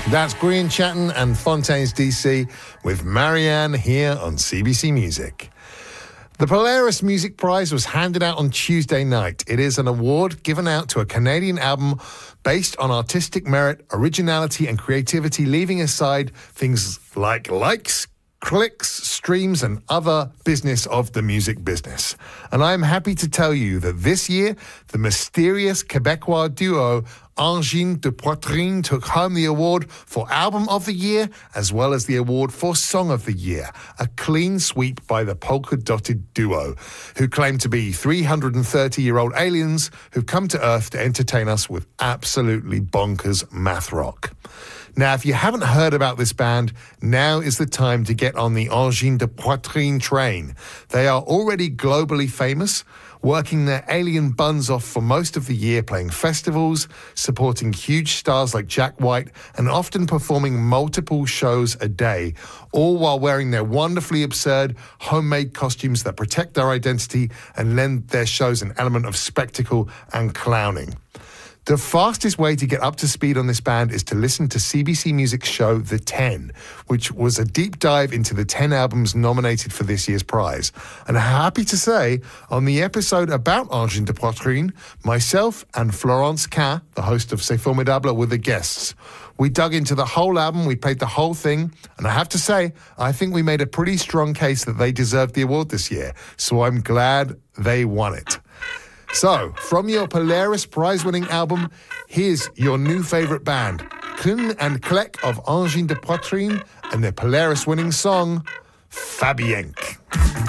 That's Grian Chatten and Fontaines DC with Marianne here on CBC Music. The Polaris Music Prize was handed out on Tuesday night. It is an award given out to a Canadian album based on artistic merit, originality, and creativity, leaving aside things like likes, clicks, streams, and other business of the music business. And I'm happy to tell you that this year, the mysterious Quebecois duo Angine de Poitrine took home the award for Album of the Year, as well as the award for Song of the Year, a clean sweep by the Polka Dotted Duo, who claim to be 330-year-old aliens who've come to Earth to entertain us with absolutely bonkers math rock. Now, if you haven't heard about this band, now is the time to get on the Angine de Poitrine train. They are already globally famous, working their alien buns off for most of the year, playing festivals, supporting huge stars like Jack White, and often performing multiple shows a day, all while wearing their wonderfully absurd homemade costumes that protect their identity and lend their shows an element of spectacle and clowning. The fastest way to get up to speed on this band is to listen to CBC Music's show The 10, which was a deep dive into the 10 albums nominated for this year's prize. And I'm happy to say, on the episode about Angine de Poitrine, myself and Florence Cain, the host of C'est Formidable, were the guests. We dug into the whole album, we played the whole thing, and I have to say, I think we made a pretty strong case that they deserved the award this year. So I'm glad they won it. So, from your Polaris prize-winning album, here's your new favorite band, Kun and Klek of Angine de Poitrine, and their Polaris-winning song, Fabienk.